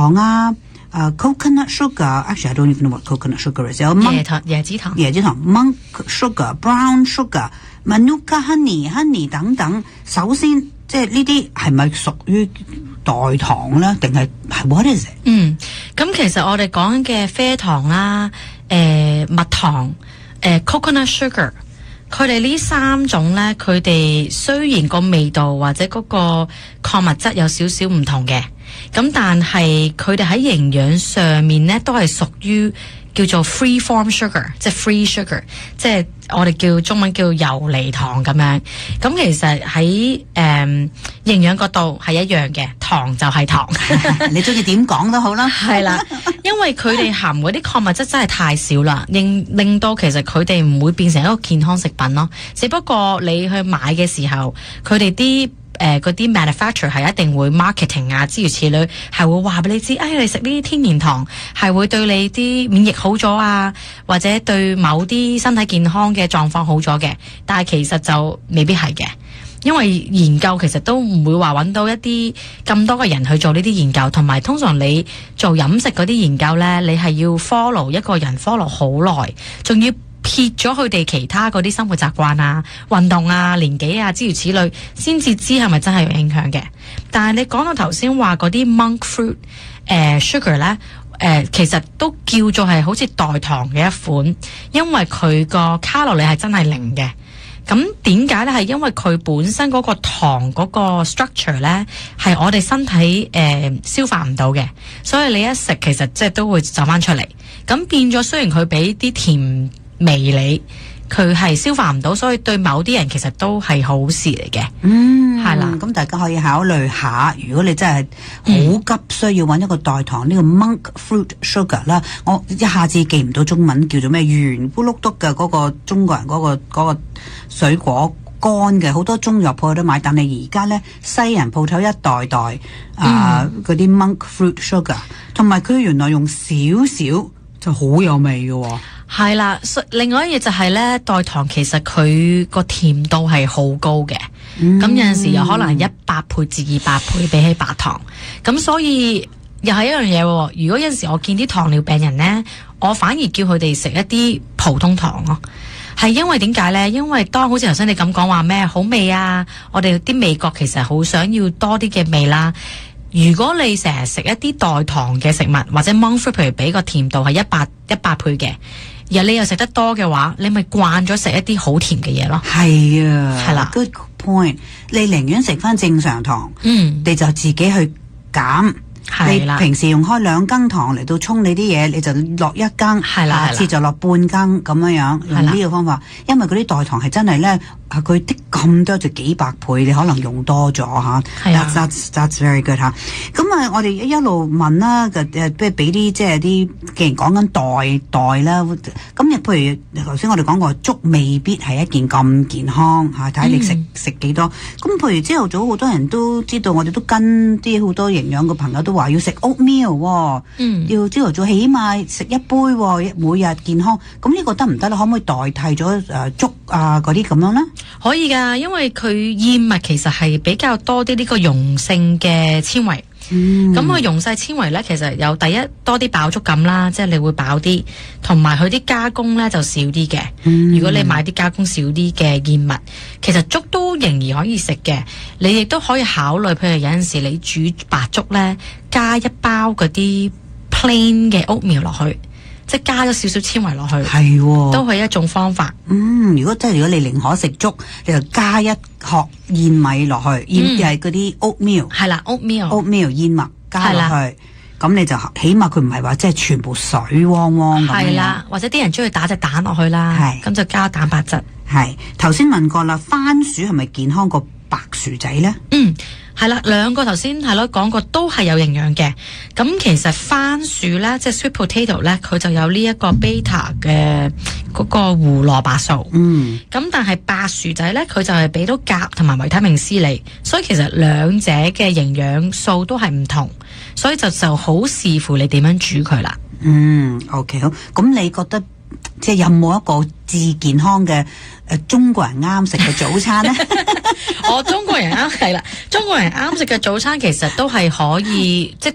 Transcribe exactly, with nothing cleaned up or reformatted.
糖啊。Uh, coconut sugar, actually I don't even know what coconut sugar is. 有椰糖、椰子糖、 椰子糖 monk sugar, brown sugar, manuka honey, honey 等等。首先，即係呢啲係咪屬於代糖咧？定係 what is it？ 嗯，咁其實我哋講嘅啡糖啦、誒、呃、蜜糖、誒、呃、coconut sugar。佢哋呢三種咧，佢哋雖然個味道或者嗰個礦物質有少少唔同嘅，咁但係佢哋喺營養上面咧都係屬於叫做 free form sugar， 即係 free sugar， 即係我哋叫中文叫游離糖咁樣。咁其實喺誒營養角度係一樣嘅，糖就係糖， 你中意點講都好啦。 係啦，因為佢哋含嗰啲礦物質真係太少啦，令令到其實佢哋唔會變成一個健康食品咯。只不過你去買嘅時候，佢哋啲誒嗰啲 manufacturer 係一定會 marketing 啊，諸如此類，係會話俾你知，哎，你食呢啲天然糖係會對你啲免疫好咗啊，或者對某啲身體健康嘅狀況好咗嘅。但係其實就未必係嘅，因為研究其實都唔會話揾到一啲咁多嘅人去做呢啲研究，同埋通常你做飲食嗰啲研究呢，你係要 follow 一個人 follow 好耐，仲要撇咗佢哋其他嗰啲生活習慣啊、運動啊、年紀啊諸如此類，先至知係咪真係有影響嘅。但係你講到頭先話嗰啲 monk fruit 誒、呃、sugar 咧，誒、呃、其實都叫做係好似代糖嘅一款，因為佢個卡路里係真係零嘅。咁點解咧？係因為佢本身嗰個糖嗰個 structure 咧，係我哋身體誒、呃、消化唔到嘅，所以你一食其實即係都會走翻出嚟。咁變咗，雖然佢俾啲甜味你，佢係消化唔到，所以對某啲人其實都係好事嚟嘅。 嗯， 係啦， 咁大家可以考慮下，如果你真係好急需要揾一個代糖，呢、嗯、個 monk fruit sugar 啦，我一下子記唔到中文叫做咩，圓咕碌篤嘅嗰個中國人嗰、嗰個嗰、嗰個水果乾嘅，好多中藥鋪有得買，但係而家咧西人鋪頭一袋袋啊嗰啲 monk fruit sugar， 同埋佢原來用少少就好有味嘅喎。 係啦，另外一嘢就係咧，代糖其實佢個甜度係好高嘅，咁、嗯、有陣時有可能一百倍至二百倍比起白糖，咁所以又係一樣嘢。如果有陣時我見啲糖尿病人咧，我反而叫佢哋食一啲普通糖咯，係因為點解咧？因為當好似頭先你咁講話咩好味啊，我哋啲味覺其實好想要多啲嘅味啦。如果你成日食一啲代糖嘅食物，或者 monk fruit， 譬如俾個甜度係一百一百倍嘅，而你又食得多嘅話，你咪慣咗食一啲好甜嘅嘢咯。 係啊， 係啦 ，good point。你寧願食翻正常糖， 嗯， 你就自己去減。你平時用開兩羹糖嚟到沖你啲嘢，你就落一羹，下次就落半羹咁樣樣，用呢個方法。因為嗰啲代糖係真係咧，佢啲咁多就幾百倍，你可能用多咗嚇。That's that's that's very good 嚇。咁啊，我哋一路問啦，誒誒，不如俾啲即係啲，既然講緊代代啦，咁又譬如頭先我哋講過，粥未必係一件咁健康嚇，睇你食食幾多。咁譬如朝頭早好多人都知道，我哋都跟啲好多營養嘅朋友都話要食 oatmeal， 喎，嗯，要朝頭早起碼食一杯喎，每日健康。咁呢個得唔得咧？可唔可以代替咗誒粥啊嗰啲咁樣咧？ 可以㗎，因為佢燕麥其實係比較多啲呢個溶性嘅纖維。咁佢溶細纖維咧，其實有第一多啲飽足感啦，即係你會飽啲，同埋佢啲加工咧就少啲嘅。嗯、如果你買啲加工少啲嘅燕麥，其實粥都仍然可以食嘅。你亦都可以考慮，譬如有陣時你煮白粥咧，加一包嗰啲 plain 嘅 oatmeal 落去。即係加咗少少纖維落去，係、哦，都係一種方法。嗯， 如果即係如果你寧可食粥，你就加一殼燕米落去，燕就係嗰啲 oatmeal， 係啦 oatmeal，oatmeal 燕麥加落去，咁你就起碼佢唔係話即係全部水汪汪咁樣。 係啦，或者啲人中意打隻蛋落去啦，係，咁就加蛋白質。 係，頭先問過啦，番薯係咪健康過白薯仔咧？ 嗯。係啦，兩個頭先係咯講過都係有營養嘅。咁其實番薯咧，即係 sweet potato 咧，佢就有呢一個 beta 嘅嗰個胡蘿蔔素。嗯。咁但係白薯仔咧，佢就係俾到鉀同埋維他命 C 你，所以其實兩者嘅營養素都係唔同，所以就就好視乎你點樣煮佢啦。 嗯 ，OK 好。咁你覺得即係有冇一個至健康嘅誒、呃、中國人啱食嘅早餐咧？ 我中國人啱係啦，中國人啱食嘅早餐其實都係可以，即